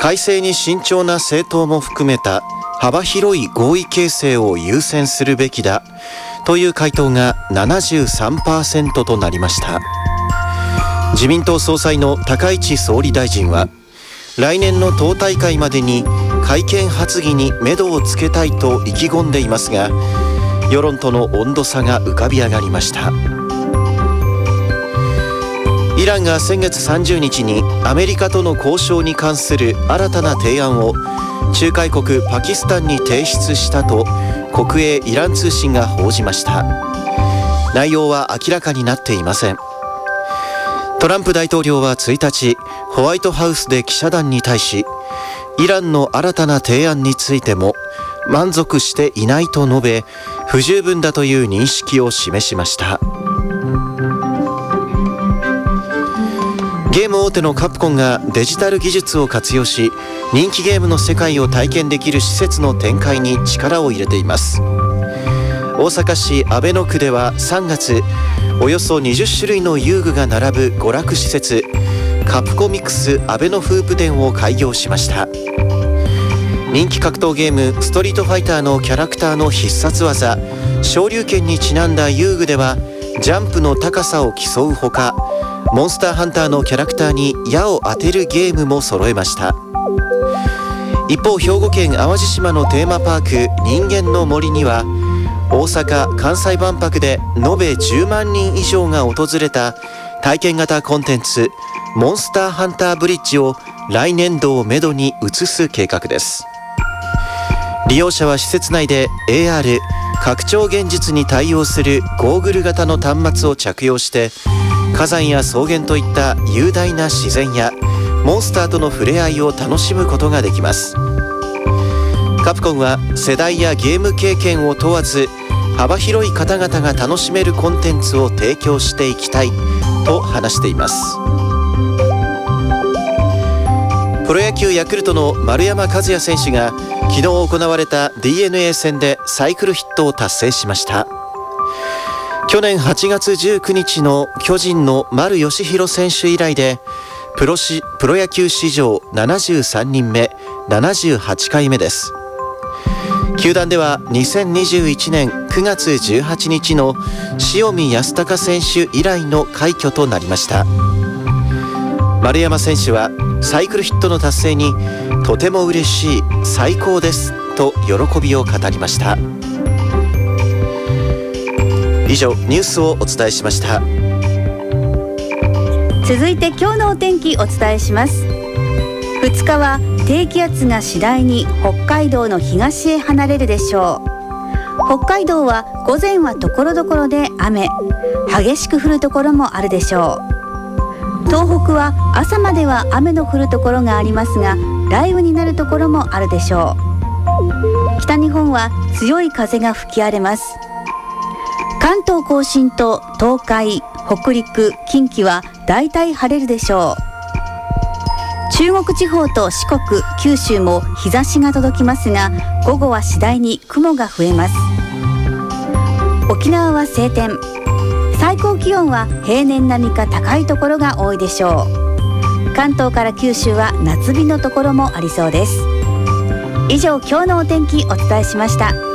改正に慎重な政党も含めた幅広い合意形成を優先するべきだという回答が 73% となりました。自民党総裁の高市総理大臣は来年の党大会までに改憲発議に目処をつけたいと意気込んでいますが、世論との温度差が浮かび上がりました。イランが先月30日にアメリカとの交渉に関する新たな提案を仲介国パキスタンに提出したと国営イラン通信が報じました。内容は明らかになっていません。トランプ大統領は1日、ホワイトハウスで記者団に対し、イランの新たな提案についても満足していないと述べ、不十分だという認識を示しました。ゲーム大手のカプコンがデジタル技術を活用し、人気ゲームの世界を体験できる施設の展開に力を入れています。大阪市阿倍野区では3月、およそ20種類の遊具が並ぶ娯楽施設カプコミクス阿倍野フープ店を開業しました。人気格闘ゲームストリートファイターのキャラクターの必殺技昇竜拳にちなんだ遊具ではジャンプの高さを競うほか、モンスターハンターのキャラクターに矢を当てるゲームも揃えました。一方、兵庫県淡路島のテーマパーク人間の森には大阪・関西万博で延べ10万人以上が訪れた体験型コンテンツモンスターハンターブリッジを来年度をめどに移す計画です。利用者は施設内で AR 拡張現実に対応するゴーグル型の端末を着用して火山や草原といった雄大な自然やモンスターとの触れ合いを楽しむことができます。カプコンは世代やゲーム経験を問わず幅広い方々が楽しめるコンテンツを提供していきたいと話しています。プロ野球ヤクルトの丸山和郁選手が昨日行われた DNA 戦でサイクルヒットを達成しました。去年8月19日の巨人の丸佳浩選手以来でプロ野球史上73人目78回目です。球団では2021年9月18日の塩見泰隆選手以来の快挙となりました。丸山選手はサイクルヒットの達成にとても嬉しい、最高ですと喜びを語りました。以上ニュースをお伝えしました。 続いて今日のお天気お伝えします。2日は低気圧が次第に北海道の東へ離れるでしょう。北海道は午前はところどころで雨、激しく降るところもあるでしょう。東北は朝までは雨の降るところがありますが、雷雨になるところもあるでしょう。北日本は強い風が吹き荒れます。関東甲信と東海、北陸、近畿はだいたい晴れるでしょう。中国地方と四国、九州も日差しが届きますが、午後は次第に雲が増えます。沖縄は晴天、最高気温は平年並みか高いところが多いでしょう。関東から九州は夏日のところもありそうです。以上、今日のお天気お伝えしました。